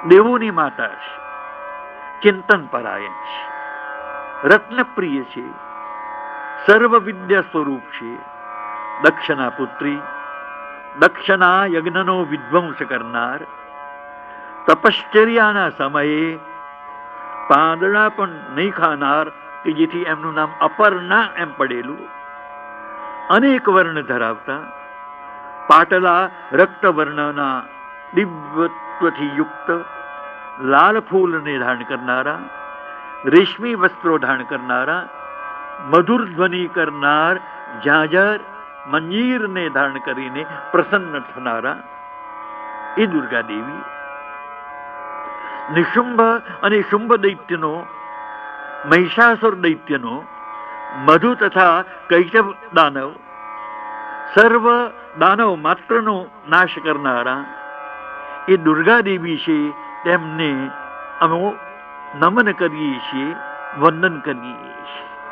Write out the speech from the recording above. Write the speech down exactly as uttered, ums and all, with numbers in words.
દેવોની માતા છે, ચિંતન પરાયણ છે, રત્નપ્રિય છે, સર્વ વિદ્યા સ્વરૂપ છે, દક્ષના પુત્રી, દક્ષના યજ્ઞનો વિધ્વંસ કરનાર, તપશ્ચર્યાના સમયે પાંદડા પણ નહીં ખાનાર, કે જેથી એમનું નામ અપર્ણા એમ પડેલું, અનેક વર્ણ ધરાવતા, પાટલા રક્તવર્ણના દિવ્યત્વથી યુક્ત, લાલ ફૂલને ધારણ કરનારા, રેશમી વસ્ત્રો ધારણ કરનારા, મધુર ધ્વનિ કરનાર ઝાંઝર મંજીરને ધારણ કરીને પ્રસન્ન થનારા એ દુર્ગા દેવી. નિશુંભ અને શુંભ દૈત્યનો, મહિષાસુર દૈત્યનો, મધુ તથા કૈટવ દાનવ, સર્વ દાનવ માત્રનો નાશ કરનારા એ દુર્ગા દેવી છે. તેમને અમે નમન કરીએ છીએ, વંદન કરીએ છીએ.